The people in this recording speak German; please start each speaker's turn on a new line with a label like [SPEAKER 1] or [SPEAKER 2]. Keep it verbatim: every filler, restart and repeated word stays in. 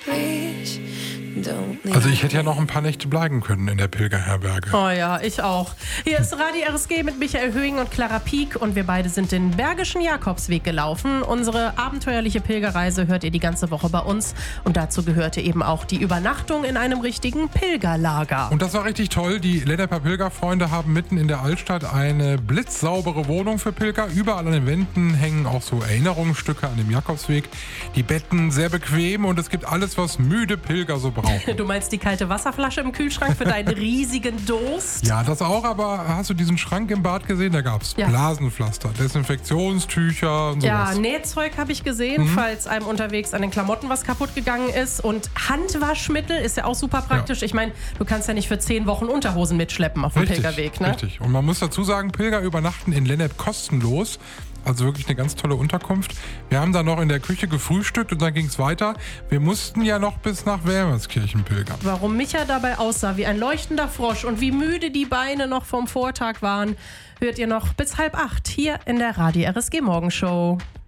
[SPEAKER 1] Also ich hätte ja noch ein paar Nächte bleiben können in der Pilgerherberge.
[SPEAKER 2] Oh ja, ich auch. Hier ist Radio R S G mit Michael Höhing und Clara Pieck und wir beide sind den Bergischen Jakobsweg gelaufen. Unsere abenteuerliche Pilgerreise hört ihr die ganze Woche bei uns und dazu gehörte eben auch die Übernachtung in einem richtigen Pilgerlager.
[SPEAKER 1] Und das war richtig toll. Die Lederper Pilgerfreunde haben mitten in der Altstadt eine blitzsaubere Wohnung für Pilger. Überall an den Wänden hängen auch so Erinnerungsstücke an dem Jakobsweg. Die Betten sehr bequem und es gibt alles, was müde Pilger so brauchen.
[SPEAKER 2] Du meinst die kalte Wasserflasche im Kühlschrank für deinen riesigen Durst?
[SPEAKER 1] Ja, das auch, aber hast du diesen Schrank im Bad gesehen? Da gab es ja. Blasenpflaster, Desinfektionstücher und sowas.
[SPEAKER 2] Ja, Nähzeug habe ich gesehen, mhm. falls einem unterwegs an den Klamotten was kaputt gegangen ist. Und Handwaschmittel ist ja auch super praktisch. Ja. Ich meine, du kannst ja nicht für zehn Wochen Unterhosen mitschleppen auf dem
[SPEAKER 1] richtig,
[SPEAKER 2] Pilgerweg, ne?
[SPEAKER 1] Richtig. Und man muss dazu sagen, Pilger übernachten in Lennep kostenlos. Also wirklich eine ganz tolle Unterkunft. Wir haben da noch in der Küche gefrühstückt und dann ging es weiter. Wir mussten ja noch bis nach Wermelskirchen pilgern.
[SPEAKER 2] Warum Micha dabei aussah wie ein leuchtender Frosch und wie müde die Beine noch vom Vortag waren, hört ihr noch bis halb acht hier in der Radio R S G Morgenshow.